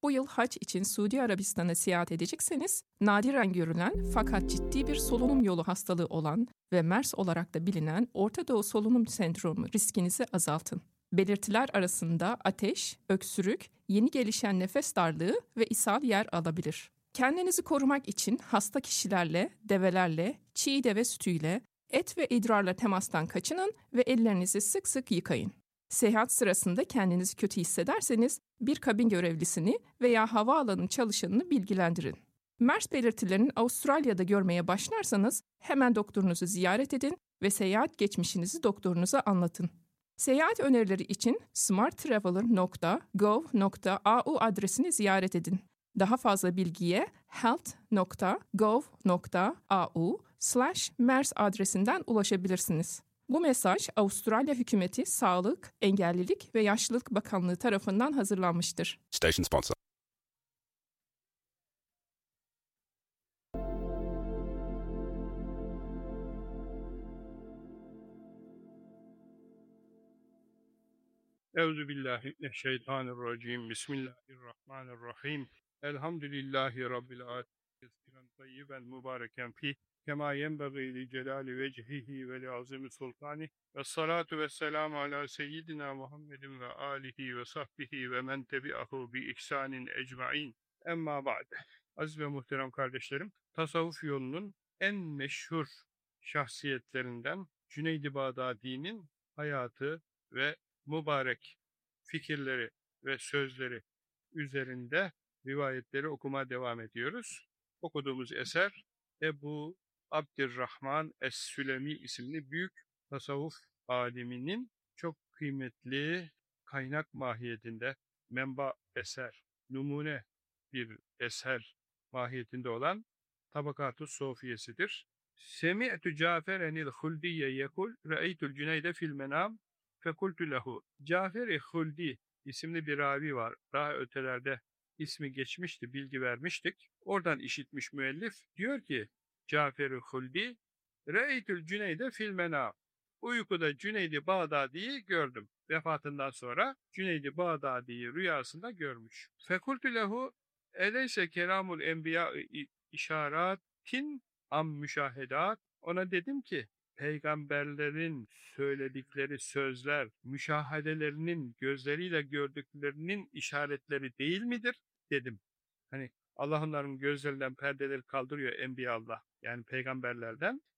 Bu yıl hac için Suudi Arabistan'a seyahat edecekseniz, nadiren görülen fakat ciddi bir solunum yolu hastalığı olan ve MERS olarak da bilinen Orta Doğu Solunum Sendromu riskinizi azaltın. Belirtiler arasında ateş, öksürük, yeni gelişen nefes darlığı ve ishal yer alabilir. Kendinizi korumak için hasta kişilerle, develerle, çiğ deve sütüyle, et ve idrarla temastan kaçının ve ellerinizi sık sık yıkayın. Seyahat sırasında kendinizi kötü hissederseniz bir kabin görevlisini veya havaalanı çalışanını bilgilendirin. MERS belirtilerini Avustralya'da görmeye başlarsanız hemen doktorunuzu ziyaret edin ve seyahat geçmişinizi doktorunuza anlatın. Seyahat önerileri için smarttraveler.gov.au adresini ziyaret edin. Daha fazla bilgiye health.gov.au/MERS adresinden ulaşabilirsiniz. Bu mesaj Avustralya Hükümeti Sağlık, Engellilik ve Yaşlılık Bakanlığı tarafından hazırlanmıştır. Station sponsor. Euzubillahimineşşeytanirracim. Bismillahirrahmanirrahim. Elhamdülillahi Rabbil alemin. Kesiren tayyiben mübareken fih. Kema yenbeği li celali vecihihi ve li azimi sultani. Ve salatu ve selamu ala seyyidina Muhammedin ve alihi ve sahbihi ve men tebi'ahu bi ihsanin ecmain. Emma ba'de. Aziz ve muhterem kardeşlerim, tasavvuf yolunun en meşhur şahsiyetlerinden Cüneyd-i Bağdadi'nin hayatı ve mübarek fikirleri ve sözleri üzerinde rivayetleri okumaya devam ediyoruz. Okuduğumuz eser Ebu Abdirrahman Es-Sülemi isimli büyük tasavvuf aliminin çok kıymetli kaynak mahiyetinde menba eser, numune bir eser mahiyetinde olan Tabakat-ı Sofiyesidir. Semi'tu Caferenil Huldiye yekul re'eytul Cüneyde fil menam fekultu lehu. Cafer-i Huldi isimli bir ravi var. Daha ötelerde ismi geçmişti, bilgi vermiştik. Oradan işitmiş müellif. Diyor ki Cafer-i Huldi re'eytul Cüneyde fil menam. Uykuda Cüneyd-i Bağdadi'yi gördüm. Vefatından sonra Cüneyd-i Bağdadi'yi rüyasında görmüş. Fekultu lehu eleyse kelamul enbiya işaratin am müşahedat. Ona dedim ki peygamberlerin söyledikleri sözler, müşahedelerinin gözleriyle gördüklerinin işaretleri değil midir dedim. Hani Allah onların gözlerinden perdeleri kaldırıyor Enbiya Allah. Yani peygamberlerden.